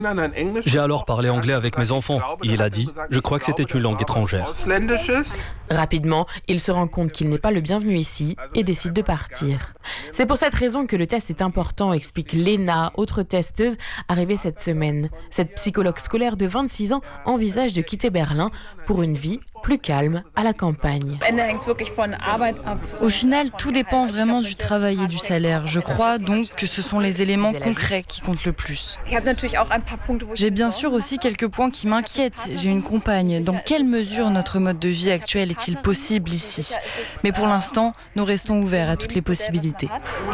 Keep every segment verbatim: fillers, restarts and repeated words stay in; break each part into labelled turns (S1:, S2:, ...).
S1: J'ai alors parlé anglais avec mes enfants. Il a dit « Je crois que c'était une langue étrangère ».
S2: Rapidement, il se rend compte qu'il n'est pas le bienvenu ici et décide de partir. C'est pour cette raison que le test est important, explique Lena, autre testeuse, arrivée cette semaine. Cette psychologue scolaire de vingt-six ans envisage de quitter Berlin pour une vie plus calme à la campagne.
S3: Au final, tout dépend vraiment du travail et du salaire. Je crois donc que ce sont les éléments concrets qui comptent le plus. J'ai bien sûr aussi quelques points qui m'inquiètent. J'ai une compagne. Dans quelle mesure notre mode de vie actuel est-il possible ici? Mais pour l'instant, nous restons ouverts à toutes les possibilités.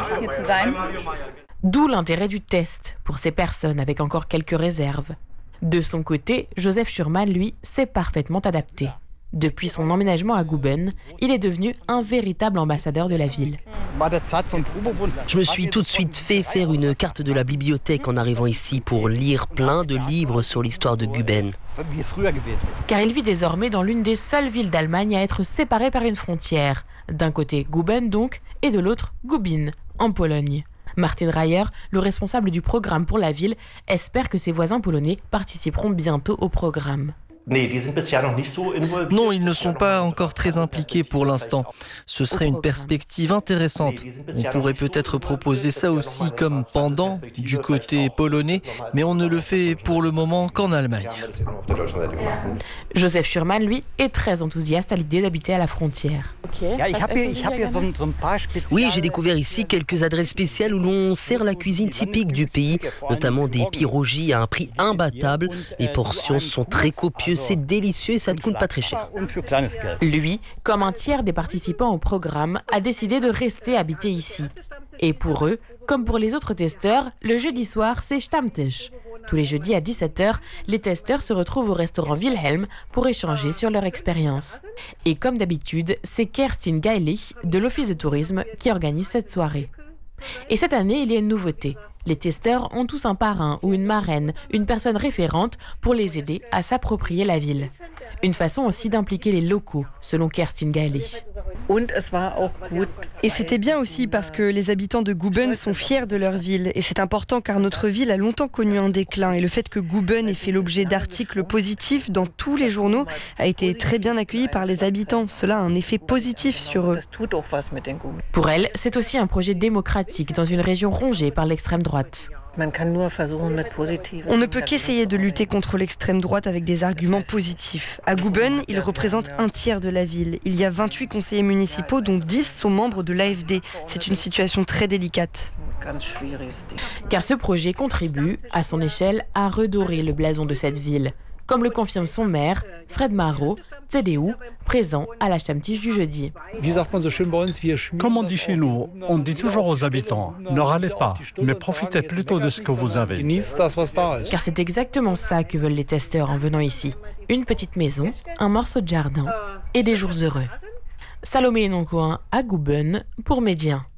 S2: D'où l'intérêt du test pour ces personnes avec encore quelques réserves. De son côté, Joseph Schurman, lui, s'est parfaitement adapté. Depuis son emménagement à Guben, il est devenu un véritable ambassadeur de la ville.
S4: Je me suis tout de suite fait faire une carte de la bibliothèque en arrivant ici pour lire plein de livres sur l'histoire de Guben.
S2: Car il vit désormais dans l'une des seules villes d'Allemagne à être séparée par une frontière. D'un côté Guben donc, et de l'autre Gubin, en Pologne. Martin Reyer, le responsable du programme pour la ville, espère que ses voisins polonais participeront bientôt au programme.
S5: Non, ils ne sont pas encore très impliqués pour l'instant. Ce serait une perspective intéressante. On pourrait peut-être proposer ça aussi comme pendant du côté polonais, mais on ne le fait pour le moment qu'en Allemagne.
S2: Joseph Schurman, lui, est très enthousiaste à l'idée d'habiter à la frontière.
S4: Oui, j'ai découvert ici quelques adresses spéciales où l'on sert la cuisine typique du pays, notamment des pierogies à un prix imbattable. Les portions sont très copieuses. C'est délicieux et ça ne coûte pas très cher.
S2: Lui, comme un tiers des participants au programme, a décidé de rester habiter ici. Et pour eux, comme pour les autres testeurs, le jeudi soir, c'est Stammtisch. Tous les jeudis à dix-sept heures, les testeurs se retrouvent au restaurant Wilhelm pour échanger sur leur expérience. Et comme d'habitude, c'est Kerstin Geilich de l'Office de tourisme qui organise cette soirée. Et cette année, il y a une nouveauté. Les testeurs ont tous un parrain ou une marraine, une personne référente pour les aider à s'approprier la ville. Une façon aussi d'impliquer les locaux, selon Kerstin Geilich.
S6: Et c'était bien aussi parce que les habitants de Guben sont fiers de leur ville. Et c'est important car notre ville a longtemps connu un déclin. Et le fait que Guben ait fait l'objet d'articles positifs dans tous les journaux a été très bien accueilli par les habitants. Cela a un effet positif sur eux.
S2: Pour elle, c'est aussi un projet démocratique dans une région rongée par l'extrême droite.
S6: On ne peut qu'essayer de lutter contre l'extrême droite avec des arguments positifs. À Guben, il représente un tiers de la ville. Il y a vingt-huit conseillers municipaux, dont dix sont membres de l'A F D. C'est une situation très délicate.
S2: Car ce projet contribue, à son échelle, à redorer le blason de cette ville. Comme le confirme son maire, Fred Marot, C D U, présent à la Stammtisch du jeudi.
S7: Comme on dit chez nous, on dit toujours aux habitants, ne râlez pas, mais profitez plutôt de ce que vous avez.
S2: Car c'est exactement ça que veulent les testeurs en venant ici. Une petite maison, un morceau de jardin et des jours heureux. Salomé Noncoin à Guben pour Médien.